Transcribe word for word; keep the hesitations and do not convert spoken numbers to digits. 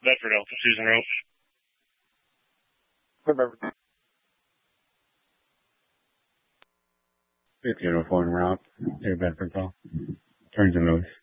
Bedford Alpha, Susan Rose. Remember. Fifth uniform route, Air Bedford call. Turns and Lewis.